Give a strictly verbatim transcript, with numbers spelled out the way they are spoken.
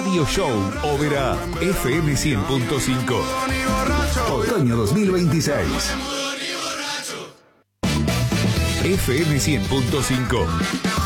Radio Show Ópera F M cien punto cinco. Otoño dos mil veintiséis. F M cien punto cinco.